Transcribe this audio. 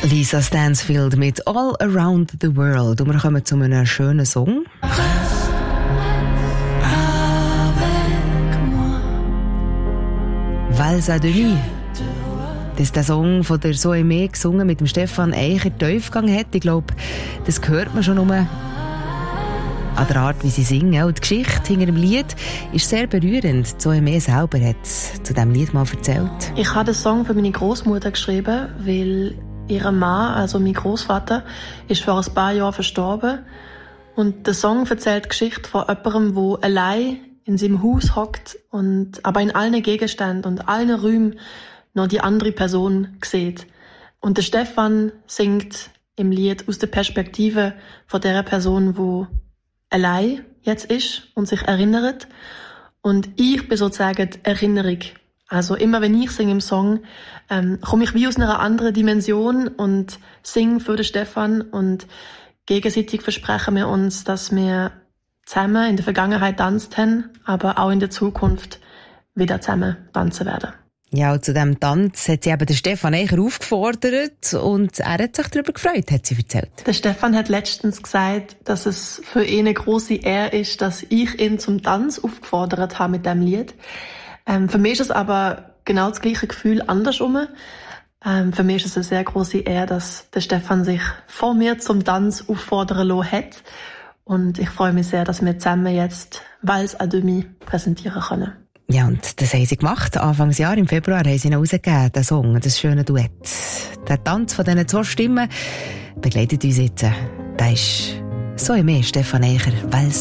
Lisa Stansfield mit All Around the World. Und wir kommen zu einem schönen Song. Vals à demi. Das ist der Song von der So Aimé gesungen mit dem Stefan Eicher Tiefgang hat. Ich glaube, das hört man schon nur an der Art, wie sie singen. Und die Geschichte hinter dem Lied ist sehr berührend. So Aimé selber hat zu diesem Lied mal erzählt. Ich habe den Song für meine Großmutter geschrieben, weil ihr Mann, also mein Großvater, ist vor ein paar Jahren verstorben. Und der Song erzählt die Geschichte von jemandem, der allein in seinem Haus hockt und aber in allen Gegenständen und allen Räumen noch die andere Person sieht. Und der Stefan singt im Lied aus der Perspektive von der Person, die allein jetzt ist und sich erinnert. Und ich bin sozusagen die Erinnerung. Also immer wenn ich singe im Song, komme ich wie aus einer anderen Dimension und singe für den Stefan. Und gegenseitig versprechen wir uns, dass wir zusammen in der Vergangenheit tanzt haben, aber auch in der Zukunft wieder zusammen tanzen werden. Ja, und zu diesem Tanz hat sie eben den Stefan Eicher aufgefordert und er hat sich darüber gefreut, hat sie erzählt. Der Stefan hat letztens gesagt, dass es für ihn eine grosse Ehre ist, dass ich ihn zum Tanz aufgefordert habe mit diesem Lied. Für mich ist es aber genau das gleiche Gefühl andersrum. Für mich ist es eine sehr grosse Ehre, dass der Stefan sich vor mir zum Tanz auffordern lassen hat. Und ich freue mich sehr, dass wir zusammen jetzt Vals à demi präsentieren können. Ja, und das haben sie gemacht. Anfangsjahr, im Februar, haben sie ihn rausgegeben, den Song, das schöne Duett. Der Tanz von diesen zwei Stimmen begleitet uns jetzt. Der ist So Aimé, Stefan Eicher, Vals